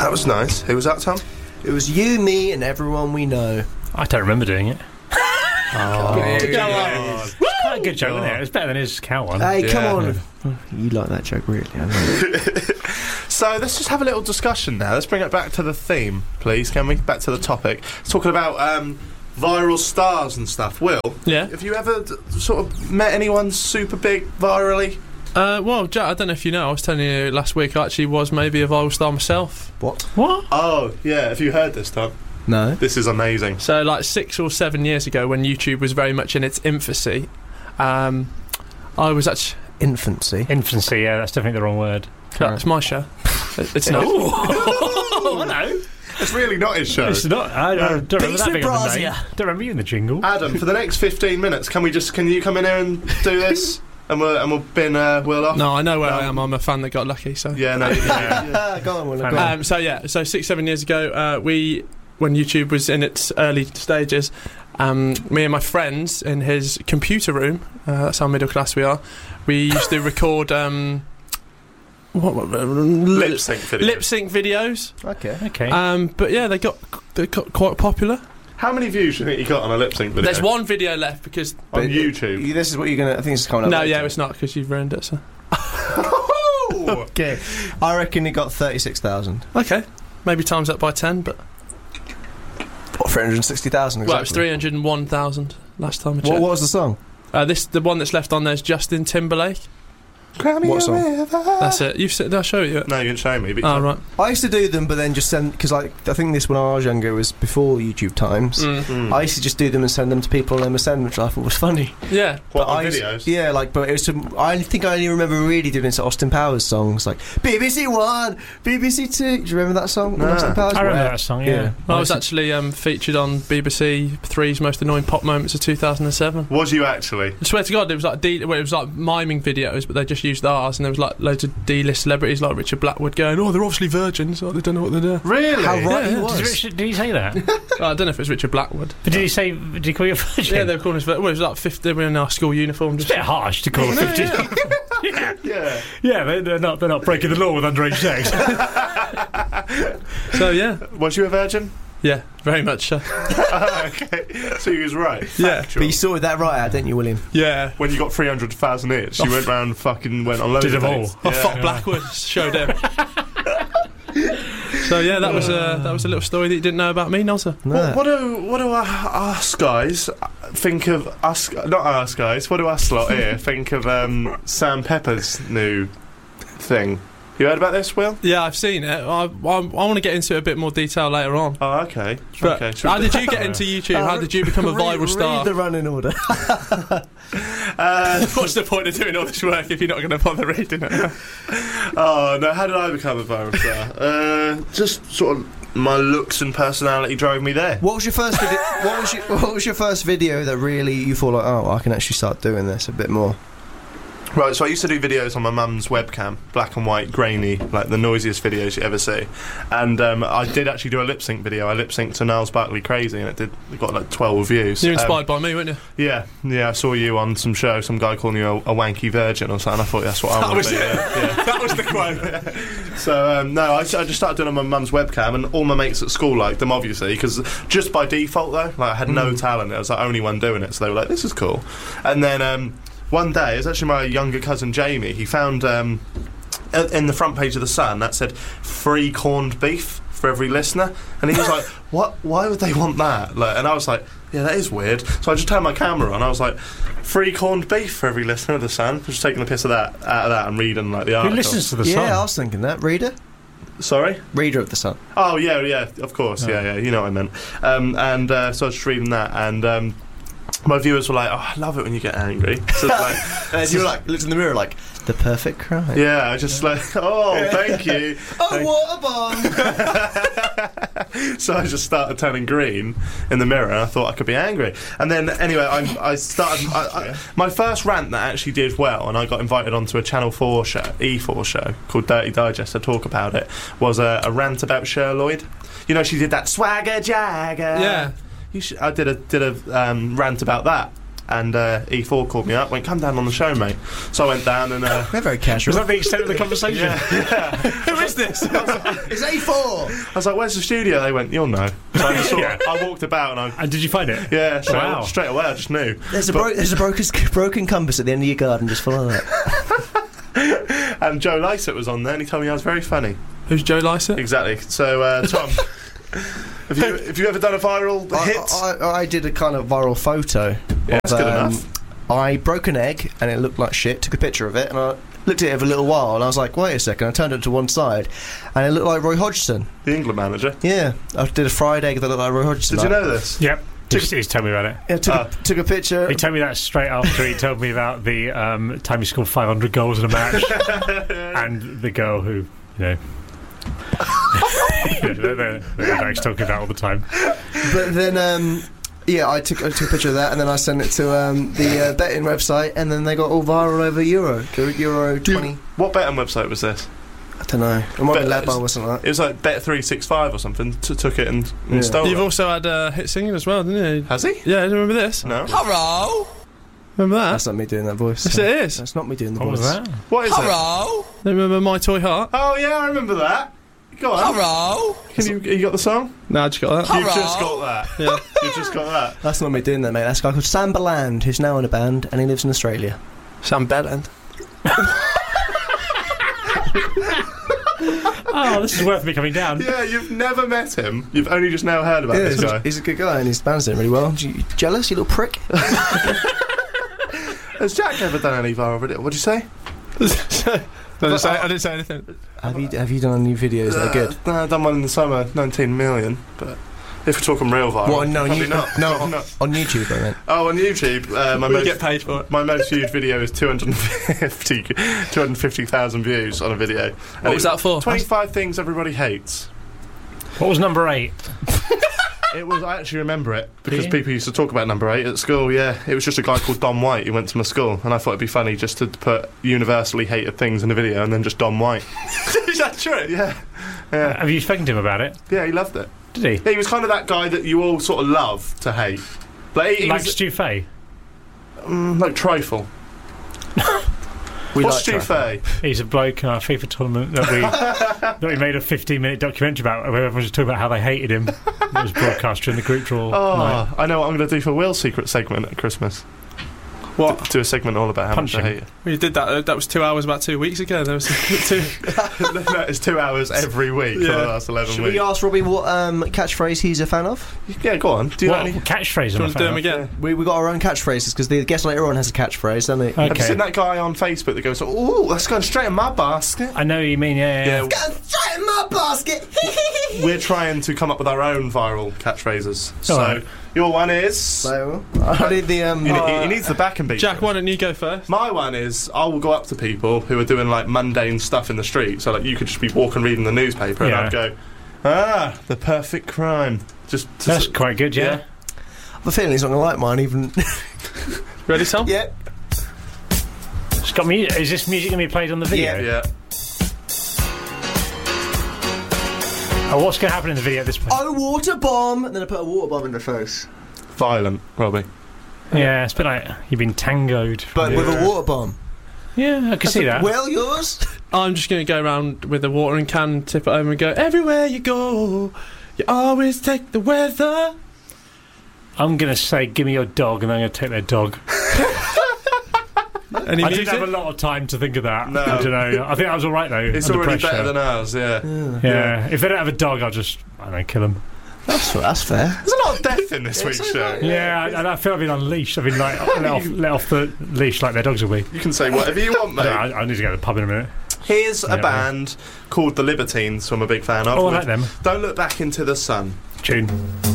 That was nice. Who was that, Tom? It was you, me, and everyone we know. I don't remember doing it. Oh, Quite a good joke, wasn't it? It was better than his cow one. Hey, come Yeah. on. You like that joke, really? I know. So let's just have a little discussion now. Let's bring it back to the theme, please. Can we? Back to the topic. Talking about viral stars and stuff. Will? Yeah. Have you ever sort of met anyone super big virally? Well, Jack, I don't know if you know, I was telling you last week I actually was maybe a viral star myself. What? Oh, yeah. Have you heard this, Tom? No. This is amazing. So, like 6 or 7 years ago, when YouTube was very much in its infancy, I was actually... Infancy. Infancy, yeah, that's definitely the wrong word. It's my show. It's not. Oh, hello. It's really not his show. It's not. I don't remember that being on the name. Brazier. Don't remember you in the jingle. Adam, for the next 15 minutes, can you come in here and do this? And we'll bin Will off? No, I know where I am. I'm a fan that got lucky, so... Yeah, no. Yeah. Go on, Will. Go on. So 6-7 years ago, when YouTube was in its early stages, me and my friends in his computer room, that's how middle class we are, we used to record Lip sync videos. lip sync videos. Okay. But yeah, they got quite popular. How many views do you think you got on a lip sync video? There's one video left because on YouTube. This is what you're going to... I think this is coming up no, later. yeah, it's not because you've ruined it. So Okay. I reckon it got 36,000. okay, maybe times that by 10, but 360,000 exactly. well, it was 301,000 last time I checked. What was the song? The one that's left on there is Justin Timberlake. What song? That's it. You've said, did I show you it? No, you didn't show me. But Oh, right. I used to do them, but then just send... Because I think this, when I was younger, was before YouTube times. Mm. I used to just do them and send them to people on MSN, which I thought was funny. Yeah. What, But on I used- videos? Yeah, but it was I think I only remember really doing it to Austin Powers songs, like BBC One, BBC Two. Do you remember that song? Nah. Austin Powers? I remember Where- that song, yeah. I was actually featured on BBC Three's Most Annoying Pop Moments of 2007. Was you actually? I swear to God, it was like miming videos, but they just used ours, and there was like loads of D-list celebrities like Richard Blackwood going, "Oh, they're obviously virgins. Like, they don't know what they're doing." Really? How right he Yeah. was. Did he say that? I don't know if it was Richard Blackwood. But did he call you a virgin? Yeah, they were calling us. Well, it was like 50. They were in our school uniform. It's Just a bit harsh to call a 50. Yeah. Yeah, they're not breaking the law with underage sex. so yeah, Was you a virgin? yeah, very much. Okay. So you was right. Yeah. But you sorted that right out, didn't you, William? Yeah. When you got 300,000 each, you went round went on loads Did of them all. dates. I Yeah. fucked Blackwood. Showed him. So yeah, that was a little story that you didn't know about me, Nozza. No. What do us guys think of us? Not us guys. What do us lot here think of Sam Pepper's new thing? You heard about this, Will? Yeah, I've seen it. I want to get into it a bit more detail later on. Oh, okay. But Okay. how did you get into YouTube? How did you become a viral star? Read the running order. What's the point of doing all this work if you're not going to bother reading it? Oh no! How did I become a viral star? Just sort of my looks and personality drove me there. What was your first video? What was your first video that really you thought like, oh, I can actually start doing this a bit more? Right, so I used to do videos on my mum's webcam, black and white, grainy, like the noisiest videos you ever see. And I did actually do a lip sync video. I lip synced to Niles Barkley Crazy, and it got like 12 views. You're inspired by me, weren't you? Yeah. I saw you on some show, some guy calling you a wanky virgin or something. I thought that's what I want to be. Yeah. That was the quote. So no, I just started doing it on my mum's webcam, and all my mates at school liked them, obviously, because just by default though, like I had no talent. I was the only one doing it, so they were like, "This is cool." And then one day, it was actually my younger cousin Jamie. He found in the front page of the Sun that said "free corned beef for every listener," and he was like, "What? Why would they want that?" Like, and I was like, "Yeah, that is weird." So I just turned my camera on. I was like, "Free corned beef for every listener of the Sun." Just taking the piss out of that and reading like the Who article. listens to the song? Yeah, I was thinking that. Reader Sorry. of the Sun. Oh yeah, of course, yeah, you know what I meant. And so I was just reading that, and my viewers were like, "Oh, I love it when you get angry." So it's like, And you were like, looked in the mirror like, the perfect crime. yeah, I just like, "Oh, thank you." Oh, what a bomb! So I just started turning green in the mirror, and I thought I could be angry. And then anyway, I started my first rant that actually did well, and I got invited onto a Channel 4 show, E4 show called Dirty Digest to talk about it. Was a rant about Cher Lloyd. You know, she did that swagger jagger. Yeah. I did a rant about that, and E4 called me up, went, come down on the show, mate. So I went down and... They're very Was casual. that the extent of the conversation? Who is this? It's A4! I was like, where's the studio? They went, you'll know. So I, just Yeah. I walked about and And did you find it? Wow. straight away I just knew. There's a broken compass at the end of your garden, just follow that. And Joe Lycett was on there and he told me I was very funny. Who's Joe Lycett? Exactly. So, Tom, have you ever done a viral hit? I did a kind of viral photo. Yeah, that's good enough. I broke an egg and it looked like shit, took a picture of it, and I looked at it for a little while and I was like, wait a second, I turned it to one side and it looked like Roy Hodgson. The England manager. Yeah, I did a fried egg that looked like Roy Hodgson. Did you know this? Yep. He's told me about it. Yeah, took a picture. He told me that straight after he told me about the time he scored 500 goals in a match and the girl who, they're talking about all the time. But then, I took a picture of that and then I sent it to the betting website and then they got all viral over Euro 20. What betting website was this? I don't know. It might be Ladbo or something like that. It was like Bet365 or something. Took it and stole You've it. also had hit singing as well, didn't you? Has he? Yeah, do you remember this? No. Hello. Remember that? That's not me doing that voice. Yes, it is. That's not me doing the What voice. was that? What is it? Hello. Don't you remember My Toy Heart? Oh yeah, I remember that. Go on. Hello. You got the song? No, I just got that. You've just got that. Yeah. You've just got that. That's not me doing that, mate. That's a guy called Sam Baland, who's now in a band and he lives in Australia. Sam Belland. Oh, this is worth me coming down. Yeah, you've never met him. You've only just now heard about this guy. He's a good guy and his band's doing really well. You jealous, you little prick? Has Jack ever done any viral video? What'd you say? I didn't say anything. Have you done any videos that are good? No, I've done one in the summer, 19 million. But if we're talking real viral, What, no, probably not. no, Probably not. on YouTube, I meant. Oh, on YouTube, We get paid for it. my most viewed video is 250,000 views on a video. And What was that for? 25 things everybody hates. What was number 8? It was. I actually remember it because you? people used to talk about number 8 at school. Yeah, it was just a guy called Don White who went to my school, and I thought it'd be funny just to put universally hated things in a video and then just Don White. Is that true? Yeah, yeah, Have you spoken to him about it? yeah. He loved it. Did he? Yeah, he was kind of that guy that you all sort of love to hate. Like, he Like was, Stu Fay? like trifle. What's Stu Fay? He's a bloke in our FIFA tournament that we made a 15-minute documentary about, where everyone was talking about how they hated him. It was broadcast during the group draw night. Oh, I know what I'm going to do for Will's secret segment at Christmas. What? Do a segment all about how Punch much I him. hate it. We did that. That was 2 hours about 2 weeks ago. There was 2. No, it's 2 hours every week for the last 11 Should weeks. we ask Robbie what catchstage he's a fan of? Yeah, go on. Do you What know any? catchphrase Do you am I want to do them fan of? again? We got our own catchphrases because the guest later on has a catchphrase, doesn't he? Okay. Have you seen that guy on Facebook that goes, "Oh, that's going straight in my basket"? I know what you mean, yeah. Yeah, Straight in my basket. we're trying to come up with our own viral catchphrases. So Alright. your one is. So I did the He needs the back and beat. Jack, why don't you go first? My one is I will go up to people who are doing like mundane stuff in the street. So like you could just be walking reading the newspaper and Yeah. I'd go, the perfect crime. Just That's quite good, yeah. yeah. I have a feeling he's not going to like mine even. Ready, Tom? Yeah. It's got me. Is this music going to be played on the video? Yeah. Oh, what's going to happen in the video at this point? Oh, water bomb! And then I put a water bomb in the face. Violent, Robbie. Yeah, it's been like you've been tangoed. But with a water bomb. Yeah, I can see that. Well, yours? I'm just going to go around with a watering can, tip it over and go, everywhere you go, you always take the weather. I'm going to say, give me your dog, and I'm going to take their dog. Any I music? didn't have a lot of time to think of that. No. I don't know. I think that was all right, though. It's under already pressure. better than ours, yeah. Yeah. If they don't have a dog, I'll just, I don't know, kill them. That's fair. There's a lot of death in this week's show. Yeah, I feel I've been unleashed. I've been like let off the leash like their dogs will be. You can say whatever you want, mate. I need to go to the pub in a minute. Here's a Yeah, band called The Libertines, who I'm a big fan of. Oh, I with like them. Don't Look Back Into the Sun. Tune.